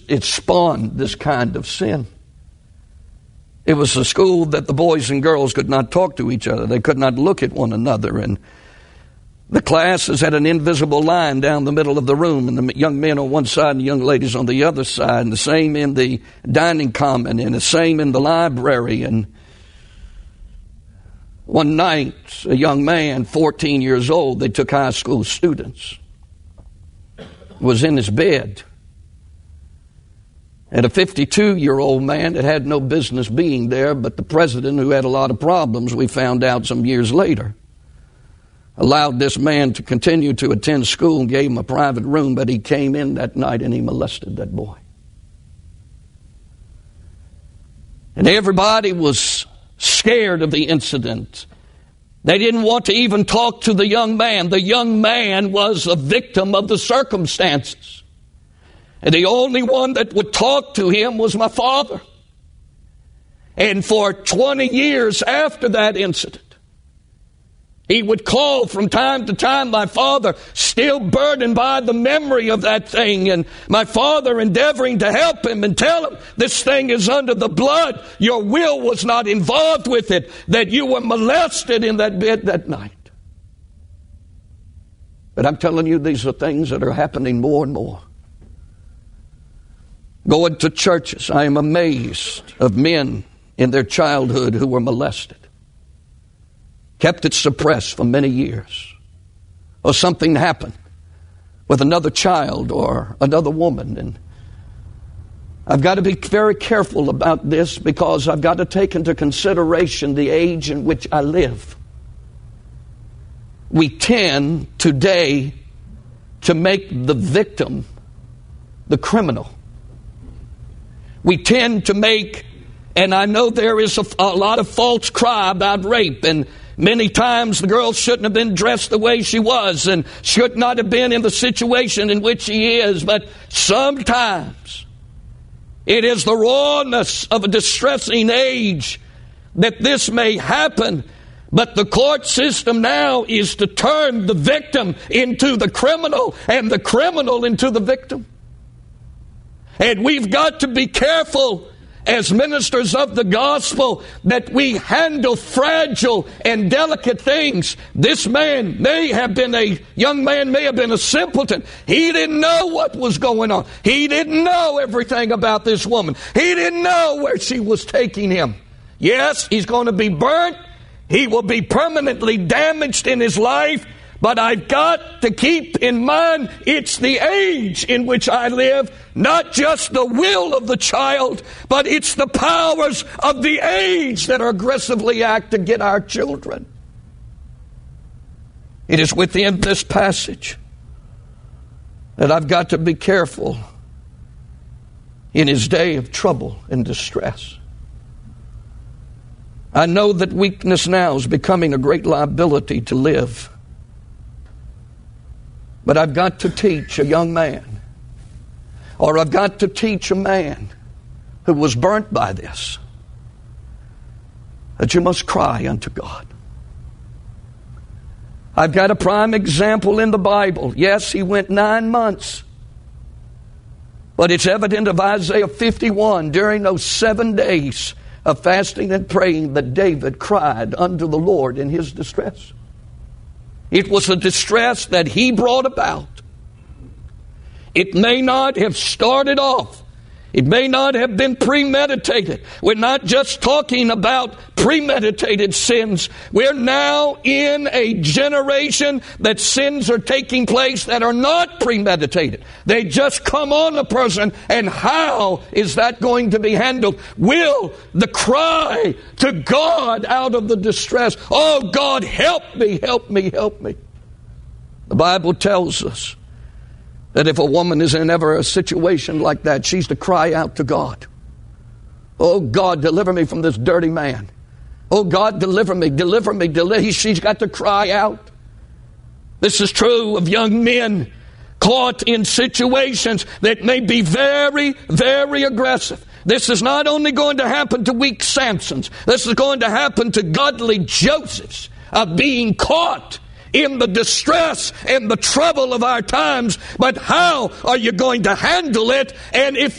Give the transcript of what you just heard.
it spawned this kind of sin. It was a school that the boys and girls could not talk to each other. They could not look at one another. And the classes had an invisible line down the middle of the room, and the young men on one side and the young ladies on the other side, and the same in the dining common, and the same in the library. And one night, a young man, 14 years old, they took high school students, was in his bed. And a 52-year-old man that had no business being there, but the president, who had a lot of problems, we found out some years later, allowed this man to continue to attend school and gave him a private room, but he came in that night and he molested that boy. And everybody was scared of the incident. They didn't want to even talk to the young man. The young man was a victim of the circumstances. And the only one that would talk to him was my father. And for 20 years after that incident, he would call from time to time, my father still burdened by the memory of that thing, and my father endeavoring to help him and tell him, this thing is under the blood. Your will was not involved with it, that you were molested in that bed that night. But I'm telling you, these are things that are happening more and more. Going to churches, I am amazed of men in their childhood who were molested. Kept it suppressed for many years. Or something happened with another child or another woman. And I've got to be very careful about this, because I've got to take into consideration the age in which I live. We tend today to make the victim the criminal. We tend to make, and I know there is a lot of false cry about rape, and many times the girl shouldn't have been dressed the way she was and should not have been in the situation in which she is. But sometimes it is the rawness of a distressing age that this may happen. But the court system now is to turn the victim into the criminal and the criminal into the victim. And we've got to be careful as ministers of the gospel that we handle fragile and delicate things. This man may have been a simpleton. He didn't know what was going on. He didn't know everything about this woman. He didn't know where she was taking him. Yes, he's going to be burnt. He will be permanently damaged in his life. But I've got to keep in mind it's the age in which I live, not just the will of the child, but it's the powers of the age that are aggressively act to get our children. It is within this passage that I've got to be careful in his day of trouble and distress. I know that weakness now is becoming a great liability to live. But I've got to teach a young man, or I've got to teach a man who was burnt by this, that you must cry unto God. I've got a prime example in the Bible. Yes, he went 9 months. But it's evident of Isaiah 51, during those 7 days of fasting and praying, that David cried unto the Lord in his distress. It was a distress that he brought about. It may not have started off. It may not have been premeditated. We're not just talking about premeditated sins. We're now in a generation that sins are taking place that are not premeditated. They just come on a person, and how is that going to be handled? Will the cry to God out of the distress, oh God, help me, help me, help me. The Bible tells us that if a woman is in ever a situation like that, she's to cry out to God. Oh God, deliver me from this dirty man. Oh God, deliver me, deliver me, deliver. She's got to cry out. This is true of young men caught in situations that may be very, very aggressive. This is not only going to happen to weak Samsons. This is going to happen to godly Josephs of being caught in the distress and the trouble of our times. But how are you going to handle it? And if